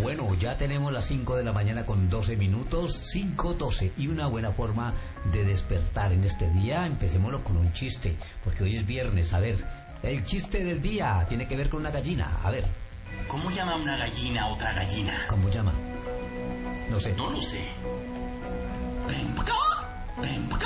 Bueno, ya tenemos las 5 de la mañana con 12 minutos, 5:12, y una buena forma de despertar en este día. Empecémoslo con un chiste, porque hoy es viernes. A ver, el chiste del día tiene que ver con una gallina. A ver. ¿Cómo llama una gallina a otra gallina? ¿Cómo llama? No sé. No lo sé. Ven pa' acá, ven pa' acá.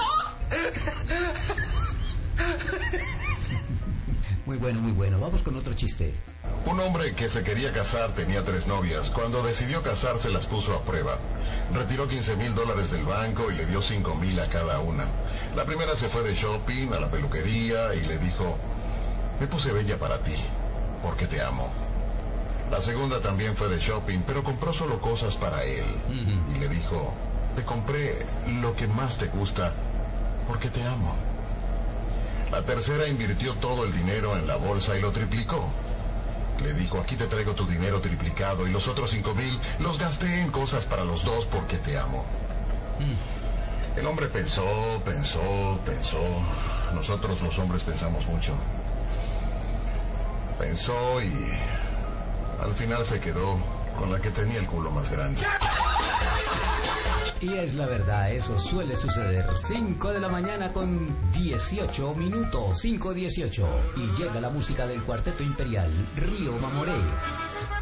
Muy bueno, muy bueno. Vamos con otro chiste. Un hombre que se quería casar tenía 3 novias. Cuando decidió casarse las puso a prueba. Retiró $15,000 del banco y le dio 5,000 a cada una. La primera se fue de shopping a la peluquería y le dijo: me puse bella para ti, porque te amo. La segunda también fue de shopping, pero compró solo cosas para él. Y le dijo: te compré lo que más te gusta, porque te amo. La tercera invirtió todo el dinero en la bolsa y lo triplicó. Le dijo: aquí te traigo tu dinero triplicado y los otros 5,000 los gasté en cosas para los dos porque te amo. El hombre pensó. Nosotros los hombres pensamos mucho. Pensó y al final se quedó con la que tenía el culo más grande. Y es la verdad, eso suele suceder. 5 de la mañana con 18 minutos, 5:18. Y llega la música del Cuarteto Imperial, Río Mamoré.